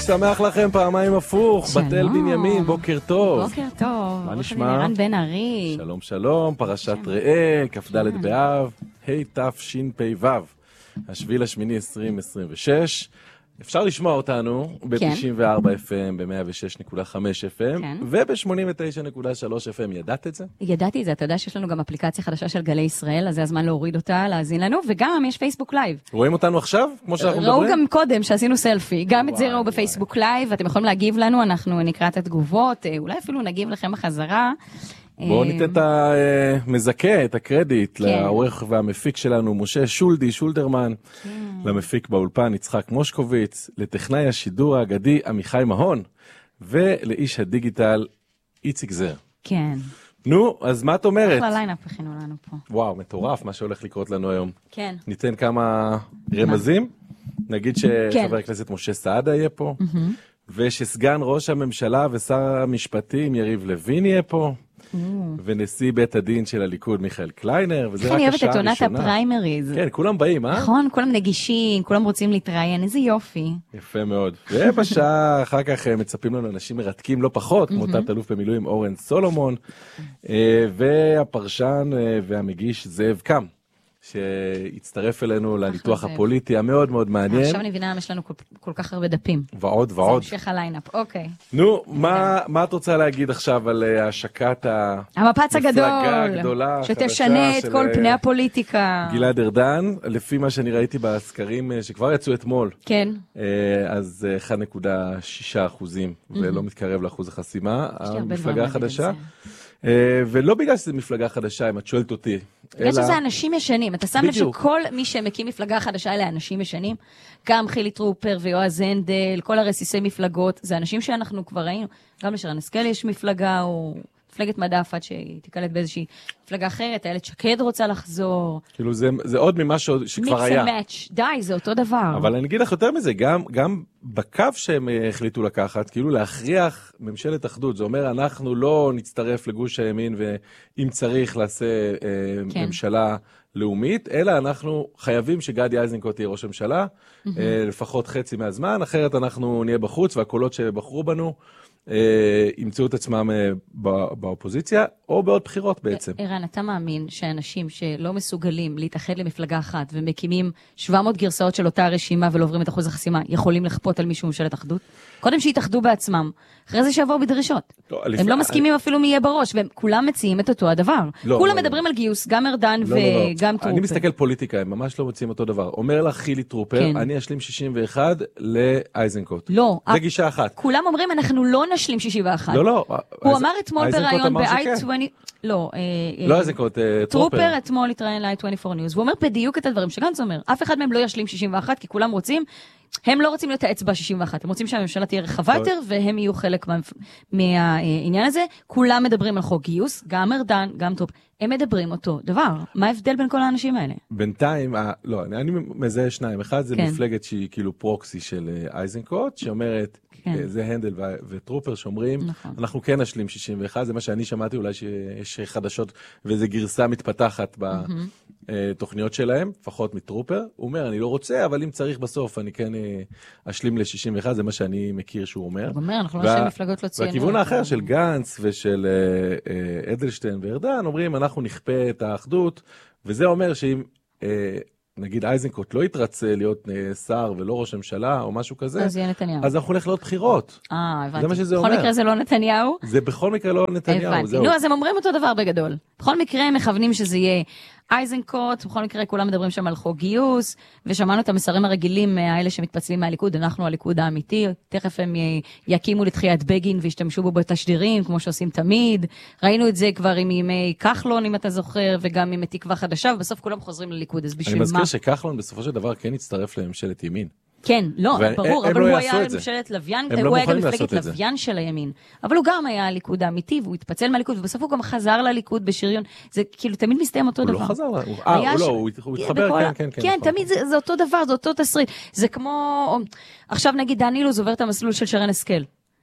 שמח לכם פעמיים הפוך, שלום. בתל בנימין, בוקר טוב. בוקר טוב. מה נשמע? ערן בן ארי. שלום שלום, פרשת ראה, כ"ד באב, התשפ"ו, 7/8/2026. אפשר לשמוע אותנו ב-94 FM, ב-106.5 FM, וב-89.3 FM. ידעת את זה? ידעתי את זה, אתה יודע שיש לנו גם אפליקציה חדשה של גלי ישראל, אז זה הזמן להוריד אותה, להאזין לנו, וגם יש פייסבוק לייב. רואים אותנו עכשיו, כמו שאנחנו מדברים? ראו גם קודם שעשינו סלפי, גם את זה ראו בפייסבוק לייב, ואתם יכולים להגיב לנו, אנחנו נקרא את התגובות, אולי אפילו נגיב לכם בחזרה. בואו ניתן את המזכה, את הקרדיט, לעורך והמפיק שלנו, משה שולדרמן, למפיק באולפן יצחק מושקוביץ, לטכנאי השידור האגדי עמיחי מהון, ולאיש הדיגיטל איציק זר. כן. נו, אז מה את אומרת? אחלה ליינאפ הכינו לנו פה. וואו, מטורף מה שהולך לקרות לנו היום. כן. ניתן כמה רמזים, נגיד שחבר הכנסת משה סעדה יהיה פה, ושסגן ראש הממשלה ושר המשפטים יריב לוין יהיה פה, ונשיא בית הדין של הליכוד מיכאל קליינר, וזה רק השעה הראשונה. אני אוהבת את עונת הפריימריז. כן, כולם באים, אה? נכון, כולם נגישים, כולם רוצים להתראיין, איזה יופי. יפה מאוד. ובשעה אחר כך מצפים לנו אנשים מרתקים לא פחות, כמו תת אלוף במילואים אורן סולומון, והפרשן והמגיש זאב קם, שהצטרף אלינו לניתוח הפוליטי המאוד מאוד מעניין. עכשיו אני מבינה, יש לנו כל כך הרבה דפים. ועוד. זה המשך הליינאפ, אוקיי. נו, מה את רוצה להגיד עכשיו על השקת המפץ המפלגה הגדולה, שתשנה את כל פני הפוליטיקה. גלעד ארדן, לפי מה שאני ראיתי בסקרים שכבר יצאו אתמול, כן. אז 1.6%, ולא מתקרב לאחוז החסימה, המפלגה החדשה. ולא בגלל שזה מפלגה חדשה, אם את שואלת אותי. בגלל שזה אנשים ישנים. אתה שם לב שכל מי שמקים מפלגה חדשה אלה אנשים ישנים. גם חילי טרופר ויועז הנדל, כל הרסיסי מפלגות, זה אנשים שאנחנו כבר ראינו. גם לשרן השכל יש מפלגה, או מפלגת מדף עד שהיא תיקלט באיזושהי מפלגה אחרת. איילת שקד רוצה לחזור. כאילו זה עוד ממה שכבר היה. מיקס ומאץ', די, זה אותו דבר. אבל אני אגיד לך יותר מזה, גם בקו שהם החליטו לקחת, כאילו להכריח ממשלת אחדות, זה אומר אנחנו לא נצטרף לגוש הימין ואם צריך לעשה ממשלה לאומית, אלא אנחנו חייבים שגדי איזנקוט תהיה ראש הממשלה, לפחות חצי מהזמן, אחרת אנחנו נהיה בחוץ והקולות שבחרו בנו ימצאו את עצמם באופוזיציה, או בעוד בחירות בעצם. ערן, אתה מאמין שאנשים שלא מסוגלים להתאחד למפלגה אחת, ומקימים 700 גרסאות של אותה רשימה, ולא עוברים את אחוז החסימה, יכולים לכפות על מישהו ממשלת אחדות? קודם שיתאחדו בעצמם, אחרי זה שיבואו בדרישות. הם לא מסכימים אפילו מי יהיה בראש, והם כולם מציעים את אותו הדבר. כולם מדברים על גיוס, גם ארדן וגם טרופר. אני מסתכל פוליטיקה, הם ממש לא מציעים אותו דבר. אומר לך חילי טרופר, אני אשלים 61 לאייזנקוט. לא. זה גישה אחת. כולם אומרים, אנחנו לא נשלים 61. לא. הוא אמר אתמול בראיון ב-i20... לא איזנקוט, טרופר אתמול התראיין ל-i24 News, והוא אומר בדיוק את הדברים שגנץ אומר. אף אחד מהם לא ישלים 61, כי כולם רוצים, הם לא רוצים להיות האצבע 61, הם רוצים שהממשלה תהיה רחבה יותר, והם יהיו חלק מהעניין הזה. כולם מדברים על חוק גיוס, גם ארדן, גם טרופר. הם מדברים אותו דבר. מה ההבדל בין כל האנשים האלה? בינתיים, לא, אני מזהה שניים. אחד זה מפלגת שהיא כאילו פרוקסי של אייזנקוט, שאומרת, זה הנדל וטרופר שאומרים, אנחנו כן נשלים 61, זה מה שאני שמעתי, אולי שיש חדשות, וזה גרסה מתפתחת בתוכניות שלהם, לפחות מטרופר. הוא אומר, אני לא רוצה, אבל אם צריך בסוף, אני כן אשלים ל-61, זה מה שאני מכיר שהוא אומר. הוא אומר, אנחנו לא נשלים מפלגות לא ציונות. והכיוון האחר של גנץ ושל אדלשטיין וארדן, אומרים, אנחנו נכפה את האחדות, וזה אומר שאם נגיד אייזנקוט לא יתרצה להיות שר ולא ראש הממשלה או משהו כזה, אז יהיה נתניהו. אז אנחנו הולך לעוד בחירות. הבנתי. זה מה שזה אומר. בכל מקרה זה לא נתניהו? זה בכל מקרה לא נתניהו. הבנתי. נו, אז הם אומרים אותו דבר בגדול. בכל מקרה הם מכוונים שזה יהיה אייזנקוט, בכל מקרה כולם מדברים שם על חוק גיוס, ושמענו את המסרים הרגילים האלה שמתפצלים מהליכוד, אנחנו הליכוד האמיתי, תכף הם יקימו לתחיית בגין וישתמשו בו בתשדירים, כמו שעושים תמיד, ראינו את זה כבר עם ימי כחלון, אם אתה זוכר, וגם עם תקווה חדשה, ובסוף כולם חוזרים לליכוד, אז בשביל מה? אני מזכיר שכחלון בסופו של דבר כן הצטרף לממשלת ימין. כן, לא, ברור, אבל הוא היה ממשלת לוויין, הוא היה גם מפלגת את לוויין של הימין, אבל הוא גם היה הליכוד האמיתי, והוא התפצל מהליכוד, ובסוף הוא גם חזר לליכוד בשריון, זה כאילו תמיד מסתיים אותו דבר. הוא לא חזר, הוא התחבר, כן. כן, תמיד זה אותו דבר, זה אותו תסריט, זה כמו, עכשיו נגיד דן אילוז עובר את המסלול של שרן השכל,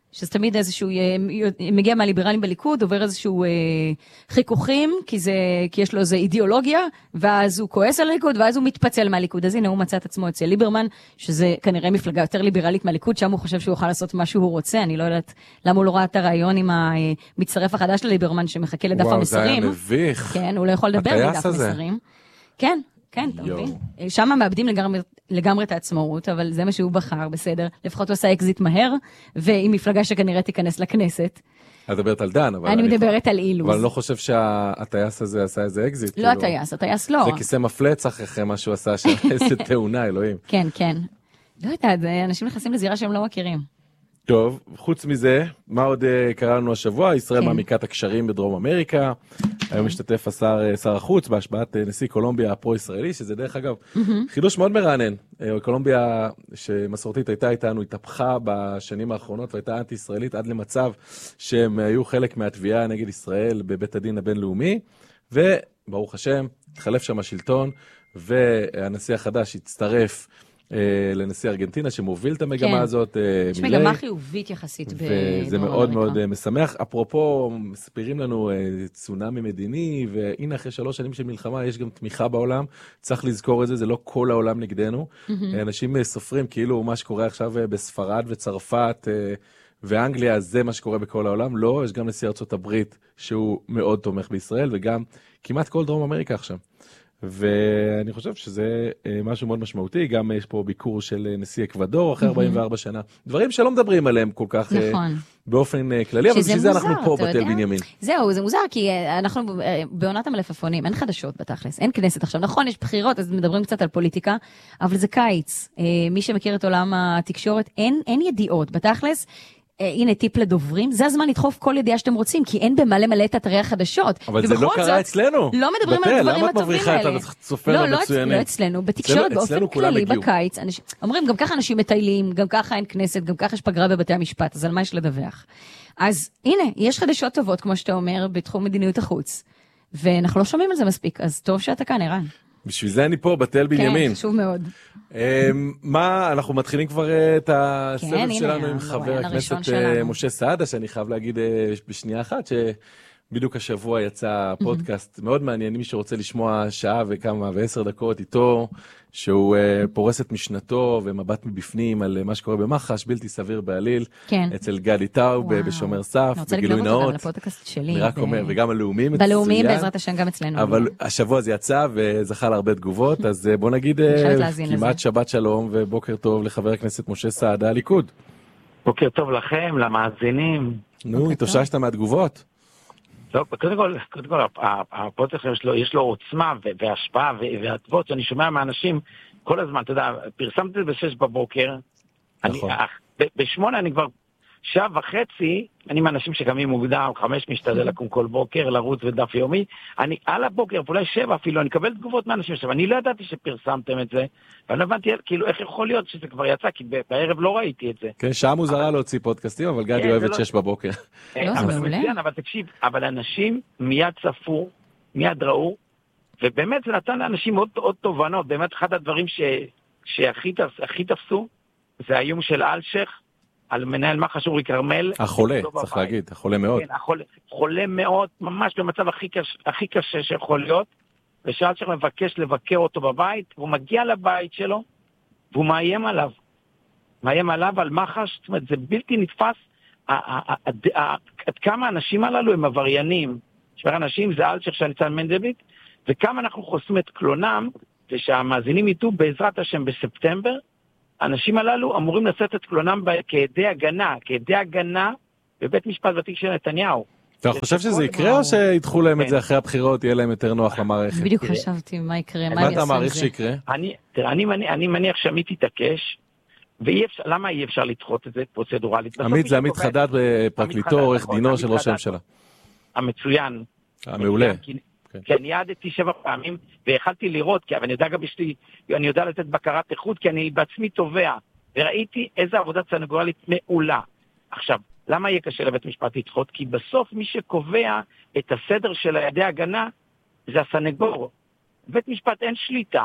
שזה תמיד איזשהו, מגיע מהליברלים בליכוד, עובר איזשהו חיכוכים, כי יש לו איזו אידיאולוגיה, ואז הוא כועס על הליכוד, ואז הוא מתפצל מהליכוד. אז הנה הוא מצא את עצמו אצל ליברמן, שזה כנראה מפלגה יותר ליברלית מהליכוד, שם הוא חושב שהוא יוכל לעשות מה שהוא רוצה. אני לא יודעת למה הוא לא ראה את הרעיון עם המצטרף החדש לליברמן, שמחכה לדף המסרים. וואו, זה היה מביך. כן, הוא לא יכול לדבר מדף מסרים. כן. כן, אתה מבין? שם מאבדים לגמרי את העצמאות, אבל זה מה שהוא בחר, בסדר. לפחות הוא עושה אקזיט מהר, ועם מפלגה שכנראה תיכנס לכנסת. את מדברת על דן, אבל... אני מדברת על אילוז. אבל אני לא חושב שהטייס הזה עשה איזה אקזיט. לא הטייס לא. זה כיסא מפלץ אחרי מה שהוא עשה, איזה תאונה, אלוהים. כן, כן. לא יודעת, אנשים נכנסים לזירה שהם לא מכירים. טוב, חוץ מזה, מה עוד קרה לנו השבוע? ישראל מעמיקה את הקשרים בדרום אמריקה. היום משתתף שר החוץ בהשבעת נשיא קולומביה הפרו-ישראלי, שזה דרך אגב חידוש מאוד מרענן. קולומביה שמסורתית הייתה איתנו, התהפכה בשנים האחרונות והייתה אנטי-ישראלית עד למצב שהם היו חלק מהתביעה נגד ישראל בבית הדין הבינלאומי, וברוך השם, התחלף שם השלטון, והנשיא החדש הצטרף לנשיא ארגנטינה שמוביל את המגמה הזאת. יש מגמה חיובית יחסית בדרום אמריקה. וזה מאוד מאוד משמח. אפרופו, מספירים לנו צונאמי מדיני, והנה אחרי 3 שנים של מלחמה יש גם תמיכה בעולם. צריך לזכור את זה, זה לא כל העולם נגדנו. אנשים סופרים כאילו מה שקורה עכשיו בספרד וצרפת ואנגליה, זה מה שקורה בכל העולם. לא, יש גם נשיא ארצות הברית שהוא מאוד תומך בישראל, וגם כמעט כל דרום אמריקה עכשיו. ואני חושב שזה משהו מאוד משמעותי, גם יש פה ביקור של נשיא אקוודור אחרי 44 שנה, דברים שלא מדברים עליהם כל כך באופן כללי, אבל בשביל זה אנחנו פה בתל בנימין. זהו, זה מוזר, כי אנחנו בעונת המלפפונים, אין חדשות בתכלס, אין כנסת עכשיו, נכון, יש בחירות, אז מדברים קצת על פוליטיקה, אבל זה קיץ, מי שמכיר את עולם התקשורת, אין ידיעות בתכלס, הנה טיפ לדוברים, זה הזמן לדחוף כל ידיעה שאתם רוצים, כי אין במה למלא את אתרי החדשות. אבל זה לא קרה אצלנו. לא מדברים על הדברים הטובים האלה. למה את מבריחה את הסופר המצוינים? לא אצלנו, בתקשורת באופן כללי, בקיץ. אומרים, גם ככה אנשים מטיילים, גם ככה אין כנסת, גם ככה יש פגרה בבתי המשפט, אז על מה יש לדווח? אז הנה, יש חדשות טובות, כמו שאתה אומר, בתחום מדיניות החוץ. ואנחנו לא שומעים על זה מספיק, אז טוב שאתה כאן, ערן. בשביל זה אני פה, בתל בנימין. כן, חשוב מאוד. מה, אנחנו מתחילים כבר את הסבב שלנו עם חבר הכנסת משה סעדה, שאני חייב להגיד בשנייה אחת, שבדיוק השבוע יצא פודקאסט מאוד מעניין, מי שרוצה לשמוע שעה וכמה ו10 דקות איתו, שהוא פורס את משנתו ומבט מבפנים על מה שקורה במח"ש, בלתי סביר בעליל, אצל גדי טאוב בשומר סף, בגילוי נאות. אני רק אומר, וגם הלאומיים. בלאומיים בעזרת השם גם אצלנו. אבל השבוע זה יצא וזכה להרבה תגובות, אז בוא נגיד כמעט שבת שלום ובוקר טוב לחבר הכנסת משה סעדה, הליכוד. בוקר טוב לכם, למאזינים. נו, התאוששת מהתגובות. לא, קודם כל, הפודקאסט יש לו עוצמה והשפעה והתגובות, שאני שומע מאנשים כל הזמן, אתה יודע, פרסמתי את זה ב6 בבוקר, נכון. ב8 אני כבר 1.5 שעה, אני מאנשים שקמים מוקדם, 5 משתדל לקום כל בוקר, לרוץ ודף יומי, אני על הבוקר, אולי 7 אפילו, אני מקבל תגובות מאנשים עכשיו, אני לא ידעתי שפרסמתם את זה, ואני לא הבנתי כאילו איך יכול להיות שזה כבר יצא, כי בערב לא ראיתי את זה. כן, שעה מוזרה להוציא פודקאסטים, אבל גדי אוהב את 6 בבוקר. אבל תקשיב, אבל אנשים מיד צפו, מיד ראו, ובאמת זה נתן לאנשים עוד תובנות, באמת אחד הדברים שהכי תפסו, זה האיום של אלשך, על מנהל מח"ש אורי כרמל. החולה, צריך להגיד, החולה מאוד. כן, חולה מאוד, ממש במצב הכי קשה שיכול להיות, ושאלשך מבקש לבקר אותו בבית, הוא מגיע לבית שלו, והוא מאיים עליו על מח"ש, זאת אומרת, זה בלתי נתפס, עד כמה האנשים הללו הם עבריינים, שבר אנשים זה אלשך שניצן מנדלבליט, וכמה אנחנו חוסמים את קלונם, ושהמאזינים ידעו בעזרת השם בספטמבר, האנשים הללו אמורים לשאת את קלונם כעדי הגנה בבית משפט ותיק של נתניהו. אתה חושב שזה יקרה או שידחו להם את זה אחרי הבחירות, יהיה להם יותר נוח למערכת? בדיוק חשבתי מה יקרה, מה אתה מעריך שיקרה? אני מניח שעמית תתעקש, למה אי אפשר לדחות את זה פרוצדורלית? עמית זה עמית חדד בפרקליטו, עורך דינו של ראש הממשלה. המצוין. המעולה. כי אני יעדתי 7 פעמים, והחלתי לראות, אבל אני יודע גם אני יודע לתת בקרת איכות, כי אני בעצמי תובע, וראיתי איזה עבודת סנגורלית מעולה. עכשיו, למה יהיה קשה לבית משפט לדחות? כי בסוף מי שקובע את הסדר של ידי הגנה, זה הסנגור. בית משפט אין שליטה.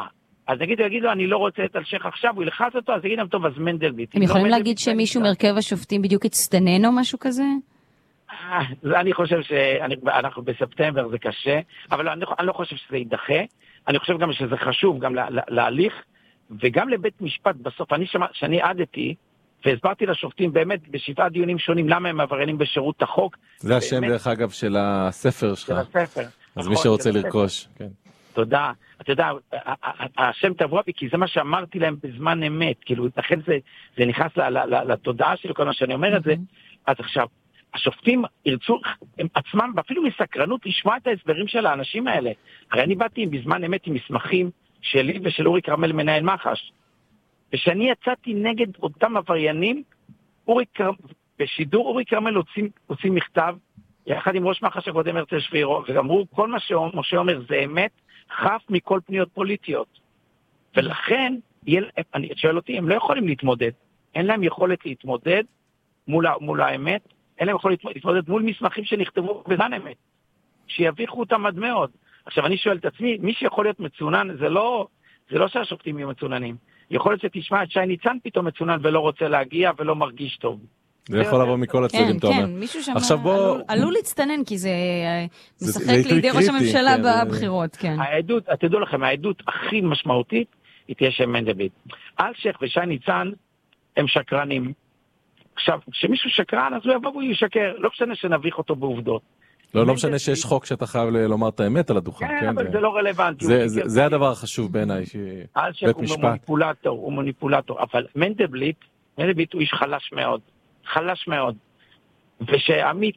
אז נגיד, הוא יגיד לו, אני לא רוצה את אלשיך עכשיו, הוא ילחץ אותו, אז יגיד להם, טוב, אז מנדלבליט. הם יכולים להגיד שמישהו מרכב השופטים בדיוק הצטנן או משהו כזה? אני חושב שאנחנו בספטמבר, זה קשה, אבל אני לא חושב שזה יידחה. אני חושב גם שזה חשוב, גם להליך, וגם לבית משפט בסוף. שאני עדתי, והסברתי לשופטים באמת בשבעה דיונים שונים, למה הם עבריינים בשירות החוק. זה השם דרך אגב של הספר שלך. של הספר. אז מי שרוצה לרכוש, כן. תודה. אתה יודע, השם תבוא בי, כי זה מה שאמרתי להם בזמן אמת, כאילו, לכן זה נכנס לתודעה שלי, כל מה שאני אומר את זה. אז עכשיו, השופטים ירצו, הם עצמם, אפילו מסקרנות, לשמוע את ההסברים של האנשים האלה. הרי אני באתי בזמן אמת עם מסמכים שלי ושל אורי כרמל מנהל מח"ש. ושאני יצאתי נגד אותם עבריינים, בשידור אורי כרמל הוציא מכתב, יחד עם ראש מח"ש הקודם הרצל שבירו, ואמרו, כל מה שמשה אומר זה אמת, חף מכל פניות פוליטיות. ולכן, אני שואל אותי, הם לא יכולים להתמודד. אין להם יכולת להתמודד מול האמת, אין להם יכולת להתמודד מול מסמכים שנכתבו בזמן אמת, שיביכו אותם עד מאוד. עכשיו, אני שואל את עצמי, מי שיכול להיות מצונן, זה לא שהשופטים יהיו מצוננים. יכול להיות שתשמע את שי ניצן פתאום מצונן ולא רוצה להגיע ולא מרגיש טוב. זה יכול לבוא מכל הצדדים, תומר. כן, מישהו שם עלול להצטנן, כי זה משחק לידי ראש הממשלה בבחירות, כן. העדות, תדעו לכם, העדות הכי משמעותית היא תהיה שם מנדלבליט. אלשיך ושי ניצן הם שקרנים. עכשיו, כשמישהו שקרן, אז הוא יבוא והוא ישקר. לא משנה שנביך אותו בעובדות. לא משנה שיש חוק שאתה חייב לומר את האמת על הדוכן. כן, אבל זה לא רלוונטי. זה הדבר החשוב בעיניי, אלשיך הוא מניפולטור, אבל מנדלבליט הוא איש חלש מאוד. חלש מאוד. ושעמית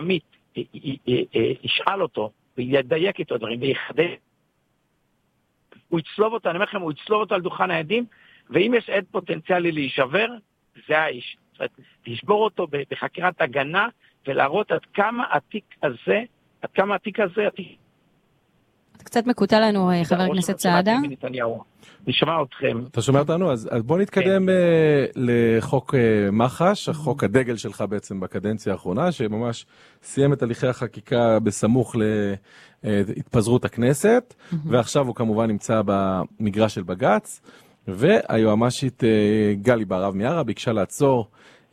ישאל אותו, וידייק איתו דברים, ויחדד. הוא יצלוב אותו, אני אומר לכם, הוא יצלוב אותו על דוכן העדים, ואם יש עד פוטנציאלי להישבר, זה האיש. זאת אומרת, לשבור אותו בחקירת הגנה, ולהראות עד כמה התיק הזה, אתה קצת מקוטע לנו, חבר הכנסת סעדה. נשמע אתכם. אתה שומע אותנו? אז בוא נתקדם לחוק מח"ש, החוק הדגל שלך בעצם בקדנציה האחרונה, שממש סיים את הליכי החקיקה בסמוך להתפזרות הכנסת, ועכשיו הוא כמובן נמצא במגרש של בג"ץ, והיועמ"שית גלי בהרב מיארה ביקשה לעצור,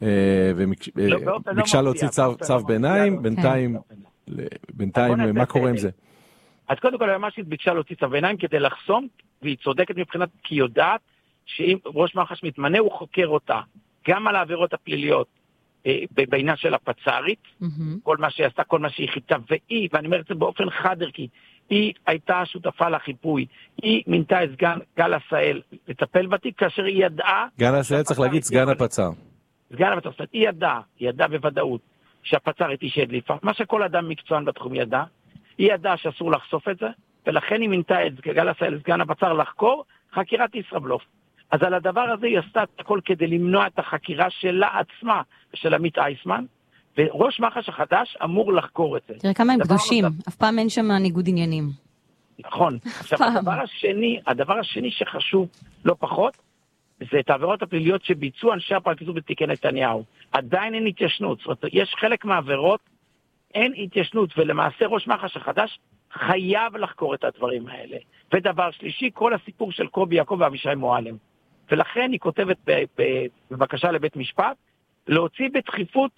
וביקשה להוציא צו ביניים, בינתיים מה קורה עם זה? אז קודם כל היועמ"שית ביקשה להוציא צו ביניים כדי לחסום, והיא צודקת מבחינת, כי היא יודעת שאם ראש מח"ש מתמנה הוא חוקר אותה, גם על העבירות הפליליות, בעניין של הפצ"רית, כל מה שהיא עשתה, כל מה שהיא חיפתה, ואני אומר את זה באופן חד ערכי, היא הייתה שותפה לחיפוי, היא מינתה את סגן גל עשהאל לטפל בתיק, כאשר היא ידעה... גל עשהאל צריך להגיד סגן הפצ"ר. סגן הפצ"ר, זאת אומרת, היא ידעה בוודאות שהפצ"רית היא שהדליפה, מה שכל אדם מקצוען בתחום ידע, היא ידעה שאסור לחשוף את זה, ולכן היא מינתה את גל עשהאל סגן הפצ"ר לחקור חקירת ישראבלוף. אז על הדבר הזה היא עשתה את הכל כדי למנוע את החקירה שלה עצמה, של עמית אייסמן, וראש מח"ש החדש אמור לחקור את זה. תראה כמה הם קדושים, אף פעם אין שם ניגוד עניינים. נכון. עכשיו, הדבר השני שחשוב לא פחות, זה את העבירות הפליליות שביצעו אנשי הפרקליטות בתיקי נתניהו. עדיין אין התיישנות. זאת אומרת, יש חלק מהעבירות, אין התיישנות, ולמעשה ראש מח"ש החדש חייב לחקור את הדברים האלה. ודבר שלישי, כל הסיפור של קובי יעקב ואבישי מועלם. ולכן היא כותבת בבקשה לבית משפט, להוציא בדחיפות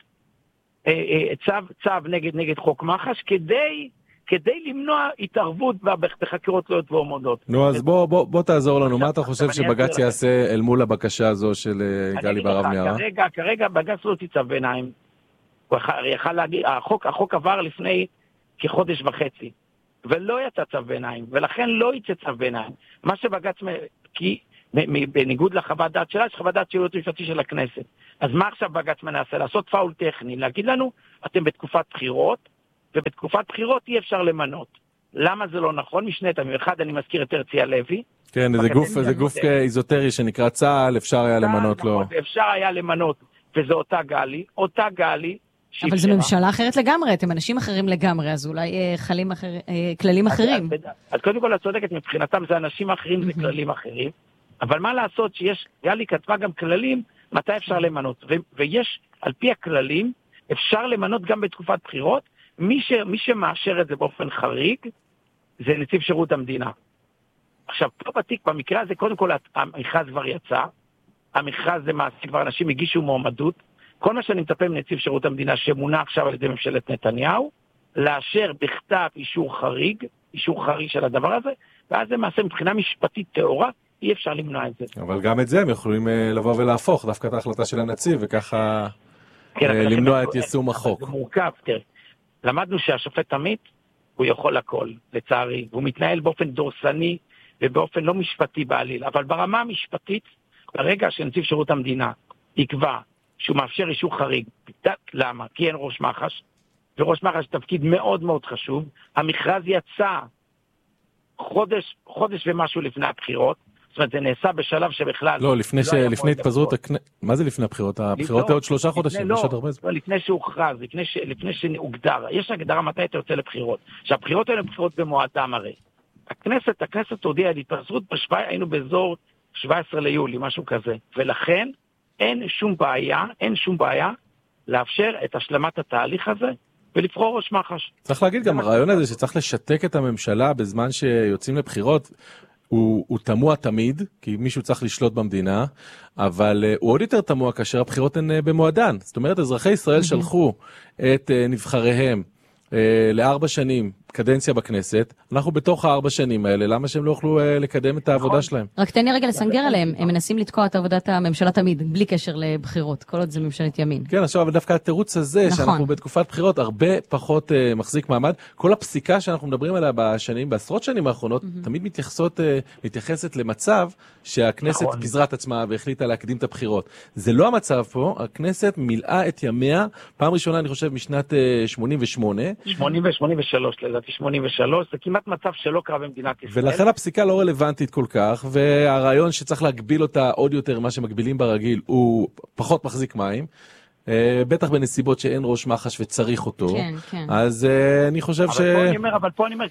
צו נגד חוק מח"ש, כדי למנוע התערבות בחקירות לא תלויות ועומדות. נו, אז בוא תעזור לנו, מה אתה חושב שבג"ץ יעשה אל מול הבקשה הזו של גלי בהרב מיארה? כרגע בג"ץ לא הוציא צו ביניים. החוק עבר לפני כחודש וחצי, ולא יצא צו ביניים, ולכן לא יצא צו ביניים. מה שבג"ץ, כי בניגוד לחוות דעת שלה, יש חוות דעת של הייעוץ המשפטי של הכנסת. אז מה עכשיו בג"ץ מנסה? לעשות פאול טכני, להגיד לנו, אתם בתקופת בחירות, ובתקופת בחירות אי אפשר למנות. למה זה לא נכון? משני טעמים. אחד, אני מזכיר את הרצי הלוי. כן, זה גוף איזוטרי שנקרא צה"ל, אפשר היה למנות לו. אפשר היה למנות, וזו אותה גלי, אבל זו ממשלה אחרת לגמרי, אתם אנשים אחרים לגמרי, אז אולי כללים אחרים. אז קודם כל, את צודקת, מבחינתם זה אנשים אחרים, זה כללים אחרים, אבל מה לעשות שיש, גלי כתבה גם כללים, מתי אפשר למנות, ויש, על פי הכללים, אפשר למנות גם בתקופת בחירות, מי שמאשר את זה באופן חריג, זה נציב שירות המדינה. עכשיו, פה בתיק, במקרה הזה, קודם כל, המכרז כבר יצא, המכרז זה מעשי, כבר אנשים הגישו מועמדות, כל מה שאני מצפה מנציב שירות המדינה, שמונה עכשיו על ידי ממשלת נתניהו, לאשר בכתב אישור חריג של הדבר הזה, ואז למעשה מבחינה משפטית תאורה, אי אפשר למנוע את זה. אבל גם את זה הם יכולים לבוא ולהפוך, דווקא את ההחלטה של הנציב, וככה למנוע את יישום החוק. זה מורכב, תראה. למדנו שהשופט עמית, הוא יכול הכל, לצערי, והוא מתנהל באופן דורסני, ובאופן לא משפטי בעליל, אבל ברמה המשפטית, ברגע שנציב שירות המדינה יקבע שהוא מאפשר אישור חריג, למה? כי אין ראש מח"ש, וראש מח"ש תפקיד מאוד מאוד חשוב, המכרז יצא חודש ומשהו לפני הבחירות, זאת אומרת, זה נעשה בשלב שבכלל... לא, לפני התפזרות הכנסת... מה זה לפני הבחירות? הבחירות עוד 3 חודשים, יש עוד הרבה זמן. לא, לפני שהוכרז, לפני שהוגדר. יש הגדרה מתי אתה יוצא לבחירות. שהבחירות האלה בחירות במועדם הרי. הכנסת הודיעה על התפזרות, היינו באזור 17 ליולי, משהו כזה. ולכן אין שום בעיה לאפשר את השלמת התהליך הזה ולבחור ראש מח"ש. צריך להגיד גם, הרעיון הזה שצריך לשתק את הממשלה בזמן שיוצאים לבחירות, הוא תמוה תמיד, כי מישהו צריך לשלוט במדינה, אבל הוא עוד יותר תמוה כאשר הבחירות הן במועדן. זאת אומרת, אזרחי ישראל שלחו את נבחריהם ל4 שנים קדנציה בכנסת, אנחנו בתוך 4 שנים האלה, למה שהם לא יוכלו לקדם את העבודה שלהם? רק תן לי רגע לסנגר עליהם, הם מנסים לתקוע את עבודת הממשלה תמיד, בלי קשר לבחירות, כל עוד זה ממשלת ימין. כן, עכשיו, אבל דווקא התירוץ הזה, שאנחנו בתקופת בחירות, הרבה פחות מחזיק מעמד, כל הפסיקה שאנחנו מדברים עליה בעשרות שנים האחרונות, תמיד מתייחסת למצב שהכנסת פיזרה את עצמה והחליטה להקדים את הבחירות. זה לא המצב פה, הכנסת מילאה את ימיה, פעם ראשונה אני חושב משנת 88. 83, לדעתי 83, זה כמעט מצב שלא קרה במדינת ישראל. ולכן הפסיקה לא רלוונטית כל כך, והרעיון שצריך להגביל אותה עוד יותר מה שמגבילים ברגיל, הוא פחות מחזיק מים, בטח בנסיבות שאין ראש מח"ש וצריך אותו. כן, כן. אז אני חושב אבל פה אני אומר,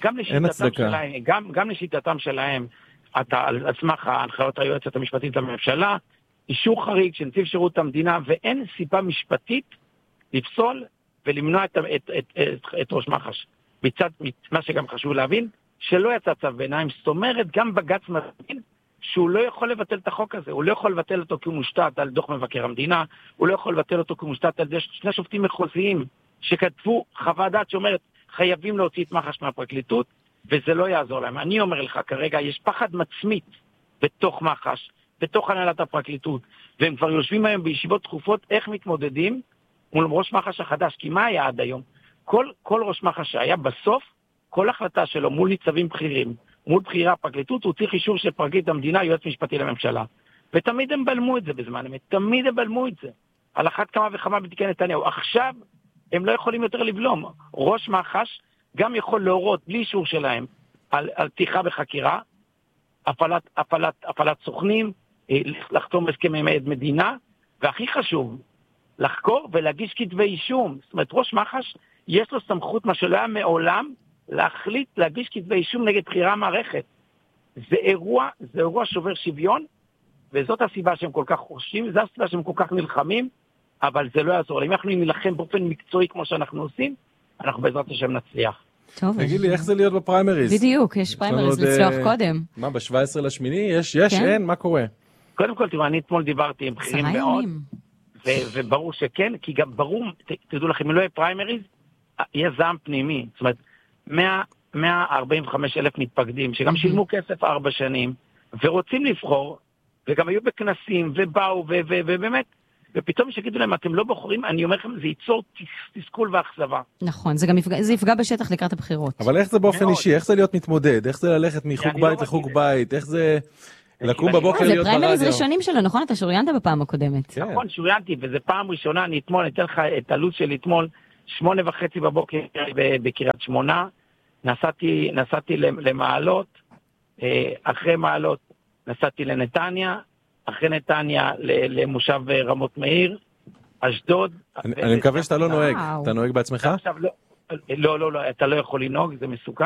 גם לשיטתם שלהם, על סמך ההנחיות היועצת המשפטית לממשלה, אישור חריג של נציב שירות המדינה, ואין סיבה משפטית לפסול ולמנוע את ראש מח"ש. מה שגם חשוב להבין, שלא יצא צו ביניים, זאת אומרת, גם בג"ץ מבין שהוא לא יכול לבטל את החוק הזה, הוא לא יכול לבטל אותו כי הוא מושתת על דוח מבקר המדינה, הוא לא יכול לבטל אותו כי הוא מושתת על 2 שופטים מחוזיים שכתבו חוות דעת שאומרת, חייבים להוציא את מח"ש מהפרקליטות, וזה לא יעזור להם. אני אומר לך, כרגע יש פחד מצמית בתוך מח"ש, בתוך הנהלת הפרקליטות, והם כבר יושבים היום בישיבות תכופות איך מתמודדים מול ראש מח"ש החדש, כי מה היה עד היום? כל ראש מח"ש שהיה בסוף, כל החלטה שלו מול ניצבים בכירים, מול בכירי הפרקליטות, הוא צריך אישור של פרקליט המדינה, יועץ משפטי לממשלה. ותמיד הם בלמו את זה בזמן אמת, תמיד הם בלמו את זה. על אחת כמה וכמה בתיקי נתניהו. עכשיו הם לא יכולים יותר לבלום. ראש מח"ש גם יכול להורות בלי אישור שלהם על פתיחה בחקירה, הפעלת סוכנים, לחתום הסכמי עד מדינה, והכי חשוב, לחקור ולהגיש כתבי אישום. זאת אומרת, ראש מח"ש יש לו סמכות, מה שלא היה מעולם, להחליט להגיש כתבי אישום נגד בחירה מערכת. זה אירוע שובר שוויון, וזאת הסיבה שהם כל כך חושבים, זו הסיבה שהם כל כך נלחמים, אבל זה לא יעזור. אם אנחנו נלחם באופן מקצועי כמו שאנחנו עושים, אנחנו בעזרת השם נצליח. טוב. תגיד לי, איך זה להיות בפריימריז? בדיוק, יש פריימריז לצלוח קודם. מה, ב-17 יש, אין, מה קורה? קודם כל, תראו, אני אתמול דיברתי עם בכירים מאוד, וברור שכן, כי גם ברור, תדעו לכם, אם לא יהיה פריימריז, יהיה זעם פנימי. זאת אומרת, 145,000 מתפקדים, שגם שילמו כסף 4 שנים, ורוצים לבחור, וגם היו בכנסים, ובאו, ובאמת, ופתאום שגידו להם, אתם לא בוחרים, אני אומר לכם, זה ייצור תסכול ואכזבה. נכון, זה יפגע בשטח לקראת הבחירות. אבל איך זה באופן אישי? איך זה להיות מתמודד? איך זה ללכת מחוג בית לחוג בית? איך זה לקום בבוקר להיות ברדיו? זה פריימריז ראשונים שלו, נכון? אתה שוריינת בפעם הקודמת. נכון, שוריינתי, וזה פעם ראשונה, אני אתן לך את הלו"ז של אתמול, 8:30 בבוקר בקריית שמונה, נסעתי למעלות, אחרי מעלות נסעתי לנתניה, אחרי נתניה למושב רמות מאיר, אשדוד. אני מקווה שאתה לא נוהג, אתה נוהג בעצמך? לא, אתה לא יכול לנהוג, זה מסוכן.